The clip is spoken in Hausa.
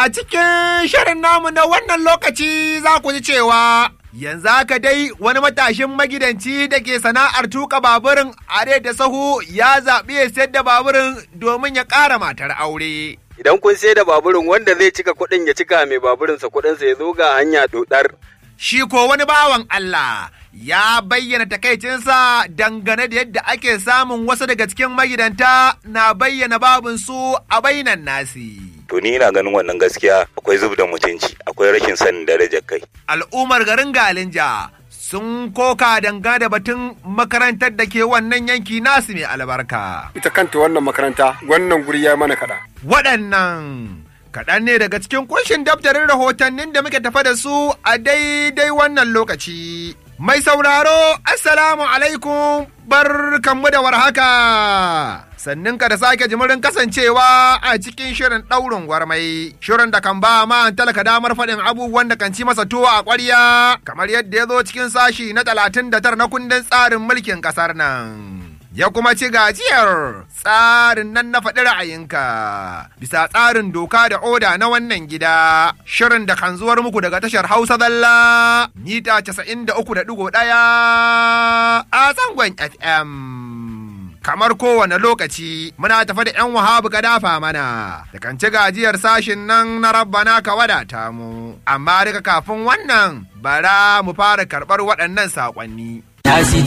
A cikin shirin namu na wannan lokaci za ku ji cewa yanzu haka dai wani matashin magidanci da ke sana'ar tuka baburin are da sahu ya zaɓi ya sayar da baburin domin ya ƙara matar aure. Idan kun sai da baburin wanda zai cika kuɗin ya cika mai baburinsa kuɗinsa ya zo ga hanya dodar. Shi ko wani bawan Allah ya bayyana takaicinsa dangane da yadda ake samun wasu daga cikin magidanta na bayyana babinsu a bainan nasi. To ni ina ganin wannan gaskiya akwai zub da mutunci, akwai rashin sanin darajar kai. Al'ummar garin Galinja sun koka dangane da batun makarantar da ke wannan yanki nasu mai albarka. Ita kanta wannan makaranta, wannan guri ya mana kaɗa. Waɗannan kaɗan ne daga cikin kunshin daftarin rahotannin da muke tafa da su a daidai wannan lokaci. Mai sauraro, Assalamu alaikum, barkanmu da warhaka. Sannin ka da sake jimirin kasancewa a cikin shirin ɗaurin gwarmai. Shirin da kan ba ma talaka damar faɗin abubuwan da kan ci masa tuwo a ƙwarya, kamar yadda ya zo cikin sashi na 39 na kundin tsarin mulkin ƙasar nan. Ya kuma ci gajiyar tsarin nan na faɗi ra'ayinka bisa tsarin doka da oda na wannan gida. Shirin da kan zuwar muku daga tashar Hausa Zalla mita 93.1 a zangon FM. Kamar kowane lokaci muna tafa da 'yan wahabu ka dafa mana da kan ci gajiyar sashin nan na rabbana ka wadata mu. Amma daga kafin wannan bara mu fara karɓar waɗannan saƙonni.